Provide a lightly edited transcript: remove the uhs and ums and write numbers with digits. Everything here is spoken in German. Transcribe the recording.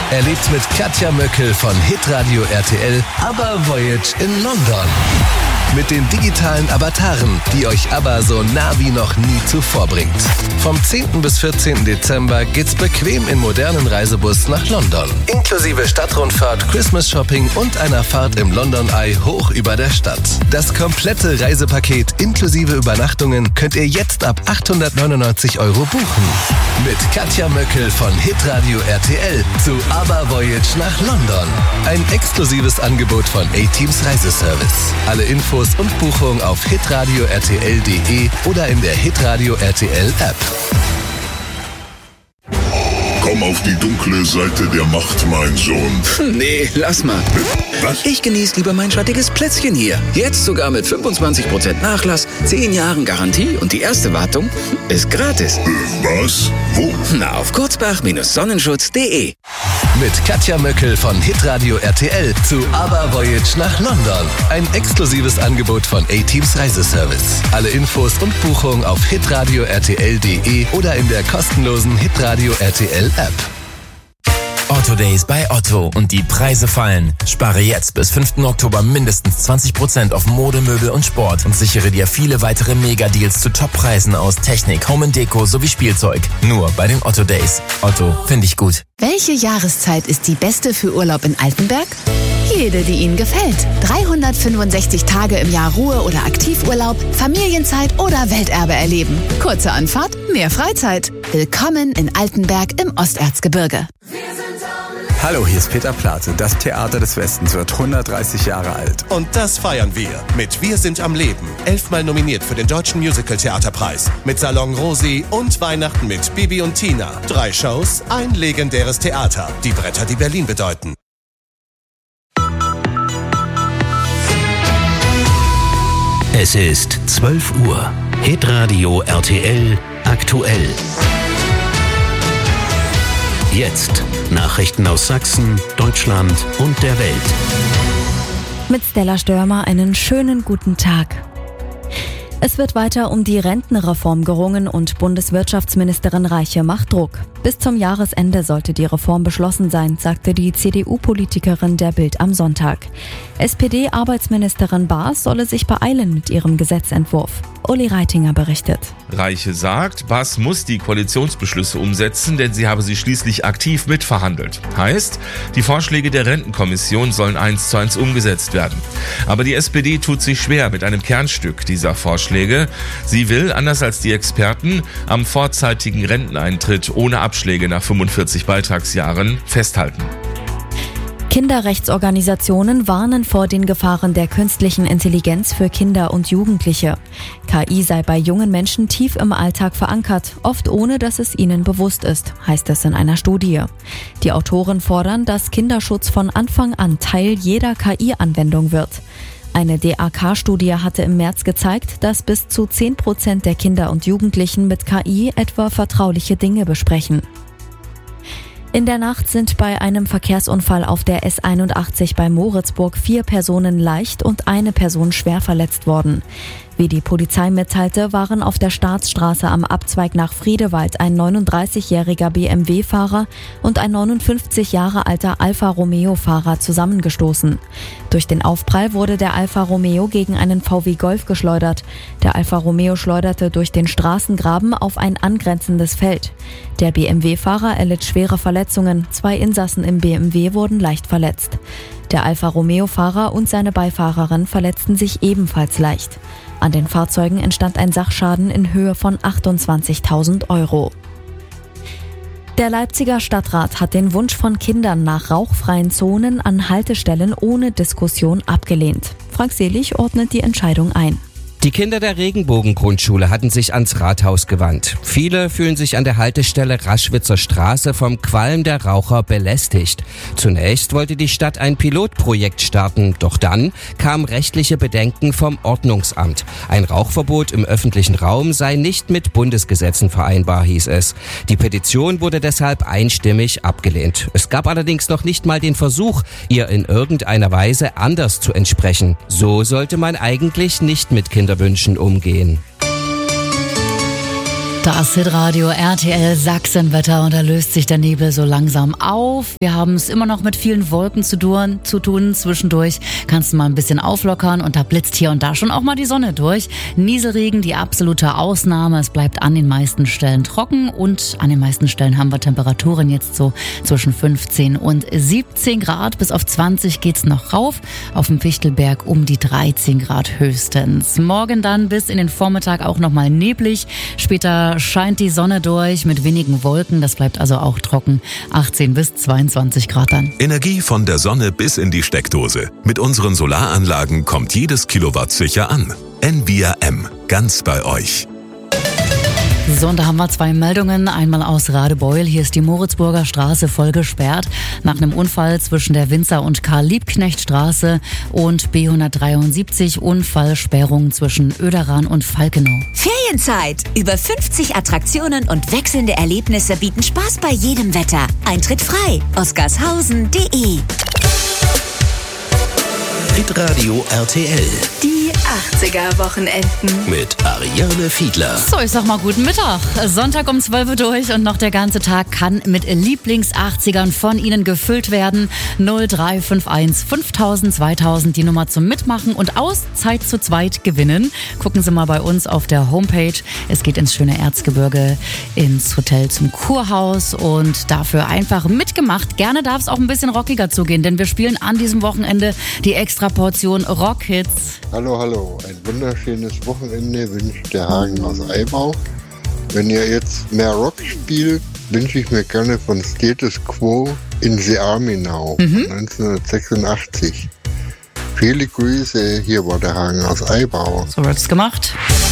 Erlebt mit Katja Möckel von Hitradio RTL ABBA Voyage in London. Mit den digitalen Avataren, die euch ABBA so nah wie noch nie zuvor bringt. Vom 10. bis 14. Dezember geht's bequem in modernen Reisebus nach London. Inklusive Stadtrundfahrt, Christmas-Shopping und einer Fahrt im London Eye hoch über der Stadt. Das komplette Reisepaket inklusive Übernachtungen könnt ihr jetzt ab 899 € buchen. Mit Katja Möckel von Hitradio RTL zu ABBA Voyage nach London. Ein exklusives Angebot von A-Teams Reiseservice. Alle Infos und Buchung auf hitradio-rtl.de oder in der Hitradio RTL App. Komm auf die dunkle Seite der Macht, mein Sohn. Nee, lass mal. Was? Ich genieße lieber mein schattiges Plätzchen hier. Jetzt sogar mit 25% Nachlass, 10 Jahren Garantie und die erste Wartung ist gratis. Was? Wo? Na, auf kurzbach-sonnenschutz.de. Mit Katja Möckel von Hitradio RTL zu ABBA Voyage nach London. Ein exklusives Angebot von A-Teams Reiseservice. Alle Infos und Buchung auf hitradio-rtl.de oder in der kostenlosen Hitradio RTL App. Otto Days bei Otto und die Preise fallen. Spare jetzt bis 5. Oktober mindestens 20% auf Mode, Möbel und Sport und sichere dir viele weitere Mega-Deals zu Top-Preisen aus Technik, Home & Deko sowie Spielzeug. Nur bei den Otto Days. Otto, finde ich gut. Welche Jahreszeit ist die beste für Urlaub in Altenberg? Jede, die Ihnen gefällt. 365 Tage im Jahr Ruhe- oder Aktivurlaub, Familienzeit oder Welterbe erleben. Kurze Anfahrt, mehr Freizeit. Willkommen in Altenberg im Osterzgebirge. Hallo, hier ist Peter Plate. Das Theater des Westens wird 130 Jahre alt. Und das feiern wir mit Wir sind am Leben. 11-mal nominiert für den Deutschen Musical-Theaterpreis. Mit Salon Rosi und Weihnachten mit Bibi und Tina. 3 Shows, ein legendäres Theater. Die Bretter, die Berlin bedeuten. Es ist 12 Uhr. Hitradio RTL aktuell. Jetzt Nachrichten aus Sachsen, Deutschland und der Welt. Mit Stella Störmer einen schönen guten Tag. Es wird weiter um die Rentenreform gerungen und Bundeswirtschaftsministerin Reiche macht Druck. Bis zum Jahresende sollte die Reform beschlossen sein, sagte die CDU-Politikerin der Bild am Sonntag. SPD-Arbeitsministerin Baas solle sich beeilen mit ihrem Gesetzentwurf. Uli Reitinger berichtet. Reiche sagt, Baas muss die Koalitionsbeschlüsse umsetzen, denn sie habe sie schließlich aktiv mitverhandelt. Heißt, die Vorschläge der Rentenkommission sollen 1:1 umgesetzt werden. Aber die SPD tut sich schwer mit einem Kernstück dieser Vorschläge. Sie will, anders als die Experten, am vorzeitigen Renteneintritt ohne Abschläge nach 45 Beitragsjahren festhalten. Kinderrechtsorganisationen warnen vor den Gefahren der künstlichen Intelligenz für Kinder und Jugendliche. KI sei bei jungen Menschen tief im Alltag verankert, oft ohne dass es ihnen bewusst ist, heißt es in einer Studie. Die Autoren fordern, dass Kinderschutz von Anfang an Teil jeder KI-Anwendung wird. Eine DAK-Studie hatte im März gezeigt, dass bis zu 10% der Kinder und Jugendlichen mit KI etwa vertrauliche Dinge besprechen. In der Nacht sind bei einem Verkehrsunfall auf der S81 bei Moritzburg 4 Personen leicht und eine Person schwer verletzt worden. Wie die Polizei mitteilte, waren auf der Staatsstraße am Abzweig nach Friedewald ein 39-jähriger BMW-Fahrer und ein 59 Jahre alter Alfa Romeo-Fahrer zusammengestoßen. Durch den Aufprall wurde der Alfa Romeo gegen einen VW Golf geschleudert. Der Alfa Romeo schleuderte durch den Straßengraben auf ein angrenzendes Feld. Der BMW-Fahrer erlitt schwere Verletzungen, 2 Insassen im BMW wurden leicht verletzt. Der Alfa Romeo-Fahrer und seine Beifahrerin verletzten sich ebenfalls leicht. An den Fahrzeugen entstand ein Sachschaden in Höhe von 28.000 €. Der Leipziger Stadtrat hat den Wunsch von Kindern nach rauchfreien Zonen an Haltestellen ohne Diskussion abgelehnt. Frank Selig ordnet die Entscheidung ein. Die Kinder der Regenbogen-Grundschule hatten sich ans Rathaus gewandt. Viele fühlen sich an der Haltestelle Raschwitzer Straße vom Qualm der Raucher belästigt. Zunächst wollte die Stadt ein Pilotprojekt starten, doch dann kamen rechtliche Bedenken vom Ordnungsamt. Ein Rauchverbot im öffentlichen Raum sei nicht mit Bundesgesetzen vereinbar, hieß es. Die Petition wurde deshalb einstimmig abgelehnt. Es gab allerdings noch nicht mal den Versuch, ihr in irgendeiner Weise anders zu entsprechen. So sollte man eigentlich nicht mit Kinderwünschen umgehen. Das Hitradio RTL Sachsenwetter und da löst sich der Nebel so langsam auf. Wir haben es immer noch mit vielen Wolken zu tun. Zwischendurch kannst du mal ein bisschen auflockern und da blitzt hier und da schon auch mal die Sonne durch. Nieselregen, die absolute Ausnahme. Es bleibt an den meisten Stellen trocken und an den meisten Stellen haben wir Temperaturen jetzt so zwischen 15 und 17 Grad. Bis auf 20 geht's noch rauf. Auf dem Fichtelberg um die 13 Grad höchstens. Morgen dann bis in den Vormittag auch nochmal neblig. Später scheint die Sonne durch mit wenigen Wolken. Das bleibt also auch trocken. 18 bis 22 Grad dann. Energie von der Sonne bis in die Steckdose. Mit unseren Solaranlagen kommt jedes Kilowatt sicher an. Envia M. Ganz bei euch. So, und da haben wir 2 Meldungen. Einmal aus Radebeul. Hier ist die Moritzburger Straße voll gesperrt. Nach einem Unfall zwischen der Winzer- und Karl-Liebknecht-Straße und B173. Unfallsperrung zwischen Oederan und Falkenau. Ferienzeit. Über 50 Attraktionen und wechselnde Erlebnisse bieten Spaß bei jedem Wetter. Eintritt frei. oskarshausen.de. Hitradio RTL. Die 80er-Wochenenden. Mit Ariane Fiedler. So, ich sag mal guten Mittag. Sonntag um 12 Uhr durch und noch der ganze Tag kann mit Lieblings-80ern von Ihnen gefüllt werden. 0351 5000 2000 die Nummer zum Mitmachen und Auszeit zu zweit gewinnen. Gucken Sie mal bei uns auf der Homepage. Es geht ins schöne Erzgebirge, ins Hotel zum Kurhaus und dafür einfach mitgemacht. Gerne darf es auch ein bisschen rockiger zugehen, denn wir spielen an diesem Wochenende die extra Portion Rockhits. Hallo, ein wunderschönes Wochenende wünscht der Hagen aus Eibau. Wenn ihr jetzt mehr Rock spielt, wünsche ich mir gerne von Status Quo In the Army Now 1986. Viele Grüße, hier war der Hagen aus Eibau. So wird's gemacht.